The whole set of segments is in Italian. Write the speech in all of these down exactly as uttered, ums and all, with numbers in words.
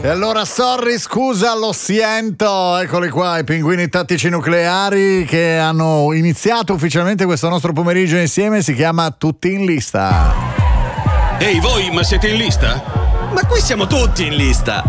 E allora, sorry, scusa, lo siento. Eccoli qua, i pinguini tattici nucleari che hanno iniziato ufficialmente questo nostro pomeriggio insieme. Si chiama Tutti in lista. Ehi voi, ma siete in lista? Ma qui siamo tutti in lista.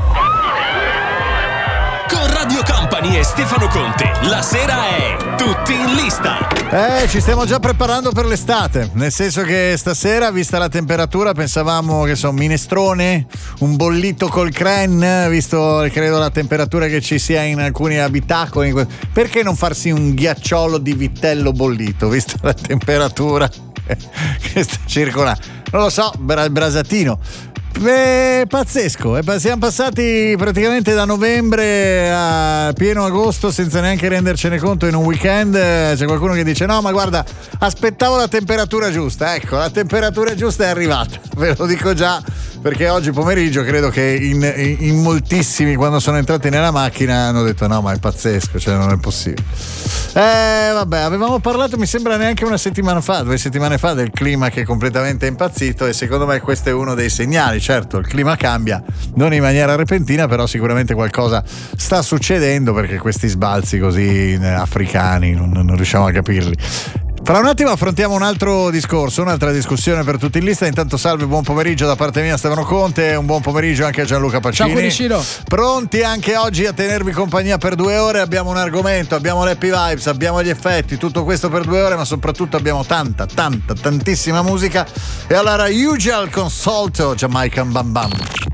Con Radio Company e Stefano Conte, la sera è Tutti in lista. Eh, ci stiamo già preparando per l'estate, nel senso che stasera, vista la temperatura, pensavamo che so, un minestrone, un bollito col cran, visto credo la temperatura che ci sia in alcuni abitacoli. Perché non farsi un ghiacciolo di vitello bollito, vista la temperatura che sta circolando? Non lo so, bra- brasatino. È pazzesco, eh, siamo passati praticamente da novembre a pieno agosto senza neanche rendercene conto. In un weekend c'è qualcuno che dice no ma guarda, aspettavo la temperatura giusta. Ecco, la temperatura giusta è arrivata, ve lo dico già, perché oggi pomeriggio credo che in, in, in moltissimi, quando sono entrati nella macchina, hanno detto no ma è pazzesco, cioè non è possibile. Eh vabbè, avevamo parlato mi sembra neanche una settimana fa, due settimane fa, del clima che è completamente impazzito, e secondo me questo è uno dei segnali. Certo, il clima cambia, non in maniera repentina, però sicuramente qualcosa sta succedendo, perché questi sbalzi così africani non, non riusciamo a capirli. Fra un attimo affrontiamo un altro discorso, un'altra discussione per tutti in lista. Intanto salve, buon pomeriggio da parte mia Stefano Conte, un buon pomeriggio anche a Gianluca Pacini. Ciao Cuoricino. Pronti anche oggi a tenervi compagnia per due ore. Abbiamo un argomento, abbiamo le happy vibes, abbiamo gli effetti, tutto questo per due ore, ma soprattutto abbiamo tanta, tanta, tantissima musica. E allora Usual con Salto, Jamaican Bam Bam.